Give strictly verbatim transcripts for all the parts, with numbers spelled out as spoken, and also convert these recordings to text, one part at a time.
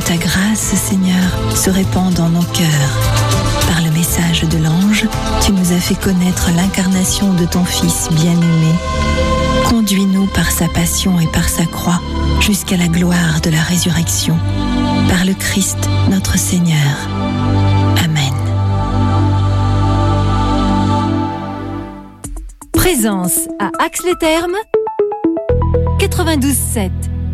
ta grâce, Seigneur, se répand dans nos cœurs. Par le message de l'ange, tu nous as fait connaître l'incarnation de ton Fils bien-aimé. Conduis-nous par sa passion et par sa croix jusqu'à la gloire de la résurrection. Par le Christ, notre Seigneur. Amen. Présence à Ax-les-Thermes, quatre-vingt-douze sept.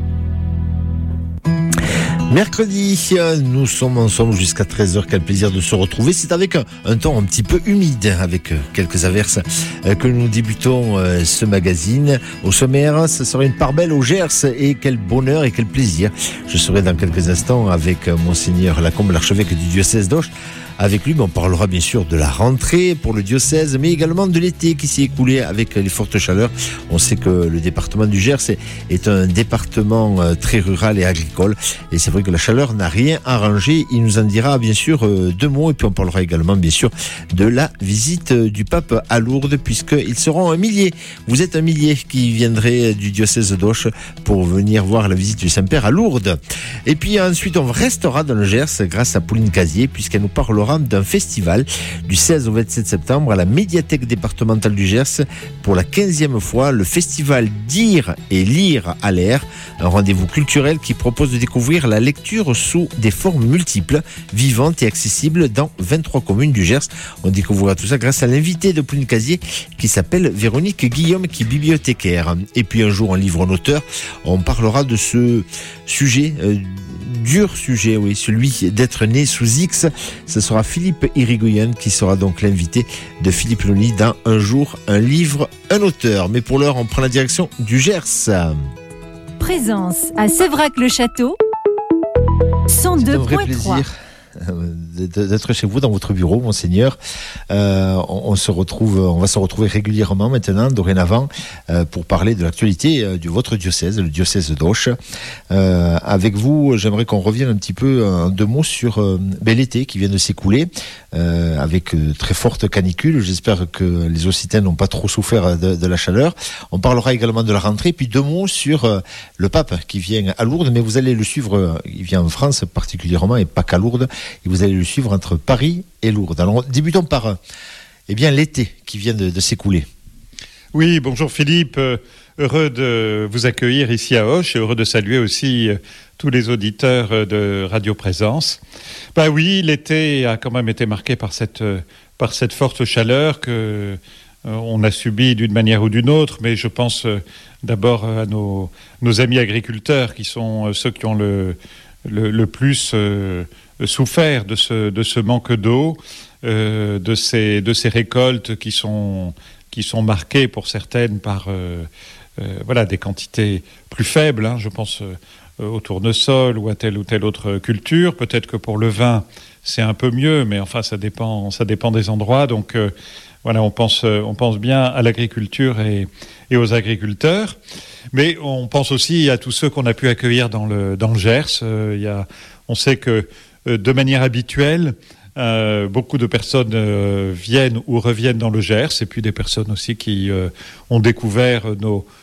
Mercredi, nous sommes ensemble jusqu'à treize heures. Quel plaisir de se retrouver. C'est avec un, un temps un petit peu humide, avec quelques averses, que nous débutons ce magazine. Au sommaire, ce sera une part belle au Gers, et quel bonheur et quel plaisir. Je serai dans quelques instants avec Monseigneur Lacombe, l'archevêque du diocèse d'Auch. Avec lui, on parlera bien sûr de la rentrée pour le diocèse, mais également de l'été qui s'est écoulé avec les fortes chaleurs. On sait que le département du Gers est, est un département très rural et agricole, et c'est vrai que la chaleur n'a rien arrangé. Il nous en dira bien sûr deux mots, et puis on parlera également bien sûr de la visite du pape à Lourdes, puisqu'ils seront un millier. Vous êtes un millier qui viendrez du diocèse d'Auch pour venir voir la visite du Saint-Père à Lourdes. Et puis ensuite, on restera dans le Gers grâce à Pauline Casier, puisqu'elle nous parlera d'un festival du seize au vingt-sept septembre à la médiathèque départementale du Gers pour la quinzième fois, le festival Dire et lire à l'air, un rendez-vous culturel qui propose de découvrir la lecture sous des formes multiples, vivantes et accessibles dans vingt-trois communes du Gers. On découvrira tout ça grâce à l'invité de Pauline Casier qui s'appelle Véronique Guillaume, qui est bibliothécaire. Et puis un jour, un livre en auteur, on parlera de ce sujet euh, dur sujet, oui, celui d'être né sous X. Ce sera Philippe Irigoyen qui sera donc l'invité de Philippe Loni dans Un jour, un livre, un auteur. Mais pour l'heure, on prend la direction du Gers. Présence à Sévrac-le-Château, cent deux virgule trois. D'être chez vous dans votre bureau, Monseigneur. Euh, on, on se retrouve, on va se retrouver régulièrement maintenant, dorénavant, euh, pour parler de l'actualité euh, de votre diocèse, le diocèse d'Auch. Euh, avec vous, j'aimerais qu'on revienne un petit peu en deux mots sur euh, ben, l'été qui vient de s'écouler, euh, avec euh, très forte canicule. J'espère que les Occitains n'ont pas trop souffert de, de la chaleur. On parlera également de la rentrée, puis deux mots sur euh, le pape qui vient à Lourdes, mais vous allez le suivre, euh, il vient en France particulièrement et pas qu'à Lourdes. Et vous allez le suivre entre Paris et Lourdes. Alors, débutons par eh bien, l'été qui vient de, de s'écouler. Oui, bonjour Philippe. Euh, heureux de vous accueillir ici à Auch et heureux de saluer aussi euh, tous les auditeurs euh, de Radio Présence. Bah oui, l'été a quand même été marqué par cette, euh, par cette forte chaleur que euh, on a subie d'une manière ou d'une autre, mais je pense euh, d'abord à nos, nos amis agriculteurs qui sont euh, ceux qui ont le, le, le plus... Euh, souffert de ce, de ce manque d'eau, euh, de, ces, de ces récoltes qui sont, qui sont marquées pour certaines par euh, euh, voilà, des quantités plus faibles, hein, je pense euh, au tournesol ou à telle ou telle autre culture. Peut-être que pour le vin, c'est un peu mieux, mais enfin, ça dépend, ça dépend des endroits. Donc euh, voilà, on pense, on pense bien à l'agriculture et, et aux agriculteurs. Mais on pense aussi à tous ceux qu'on a pu accueillir dans le, dans le Gers. Euh, y a, on sait que de manière habituelle, euh, beaucoup de personnes euh, viennent ou reviennent dans le Gers, et puis des personnes aussi qui euh, ont découvert nos,